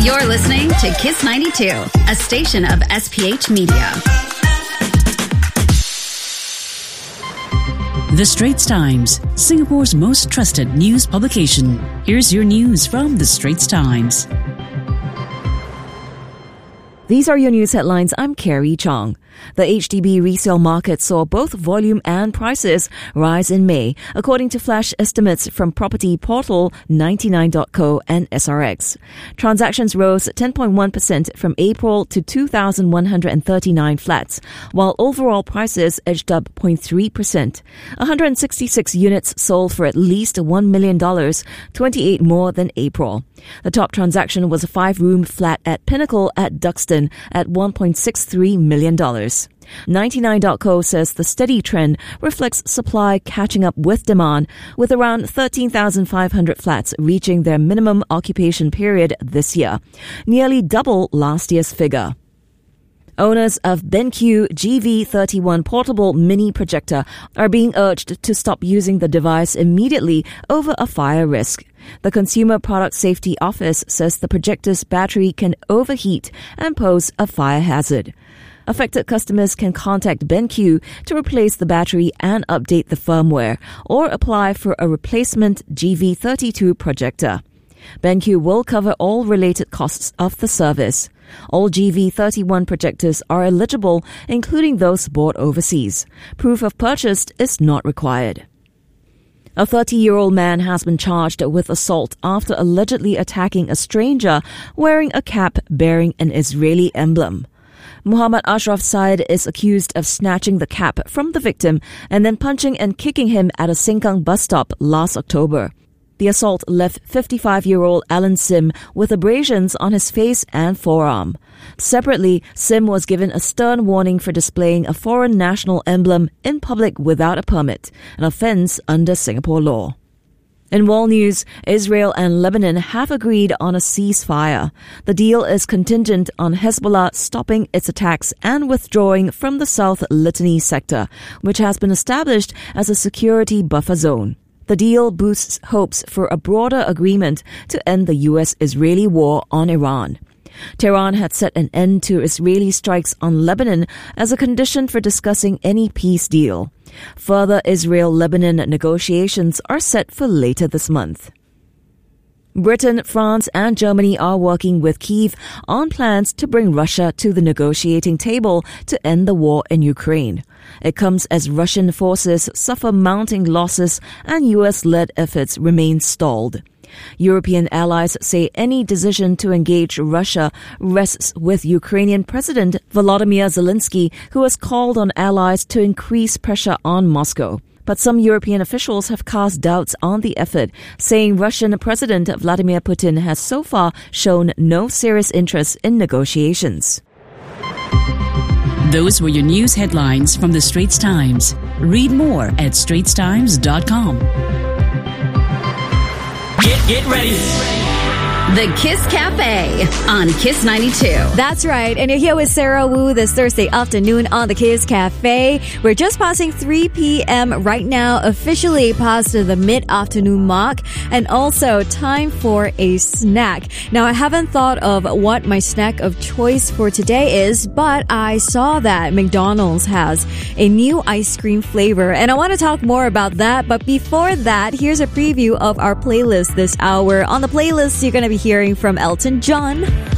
You're listening to Kiss 92, a station of SPH Media. The Straits Times, Singapore's most trusted news publication. Here's your news from The Straits Times. These are your news headlines. I'm Carrie Chong. The HDB resale market saw both volume and prices rise in May, according to flash estimates from property portal 99.co and SRX. Transactions rose 10.1% from April to 2,139 flats, while overall prices edged up 0.3%. 166 units sold for at least $1 million, 28 more than April. The top transaction was a 5-room flat at Pinnacle at Duxton at $1.63 million. 99.co says the steady trend reflects supply catching up with demand, with around 13,500 flats reaching their minimum occupation period this year, nearly double last year's figure. Owners of BenQ GV31 portable mini projector are being urged to stop using the device immediately over a fire risk. The Consumer Product Safety Office says the projector's battery can overheat and pose a fire hazard. Affected customers can contact BenQ to replace the battery and update the firmware, or apply for a replacement GV32 projector. BenQ will cover all related costs of the service. All GV31 projectors are eligible, including those bought overseas. Proof of purchase is not required. A 30-year-old man has been charged with assault after allegedly attacking a stranger wearing a cap bearing an Israeli emblem. Muhammad Ashraf Said is accused of snatching the cap from the victim and then punching and kicking him at a Sengkang bus stop last October. The assault left 55-year-old Alan Sim with abrasions on his face and forearm. Separately, Sim was given a stern warning for displaying a foreign national emblem in public without a permit, an offence under Singapore law. In world news, Israel and Lebanon have agreed on a ceasefire. The deal is contingent on Hezbollah stopping its attacks and withdrawing from the South Litani sector, which has been established as a security buffer zone. The deal boosts hopes for a broader agreement to end the U.S.-Israeli war on Iran. Tehran had set an end to Israeli strikes on Lebanon as a condition for discussing any peace deal. Further Israel-Lebanon negotiations are set for later this month. Britain, France, and Germany are working with Kyiv on plans to bring Russia to the negotiating table to end the war in Ukraine. It comes as Russian forces suffer mounting losses and US-led efforts remain stalled. European allies say any decision to engage Russia rests with Ukrainian President Volodymyr Zelensky, who has called on allies to increase pressure on Moscow. But some European officials have cast doubts on the effort, saying Russian President Vladimir Putin has so far shown no serious interest in negotiations. Those were your news headlines from The Straits Times. Read more at straitstimes.com. Get ready. The Kiss Cafe on Kiss 92. That's right. And you're here with Sarah Wu this Thursday afternoon on the Kiss Cafe. We're just passing 3 p.m. right now, officially past the mid-afternoon mark, and also time for a snack. Now, I haven't thought of what my snack of choice for today is, but I saw that McDonald's has a new ice cream flavor, and I want to talk more about that. But before that, here's a preview of our playlist this hour. On the playlist, you're going to be hearing from Elton John,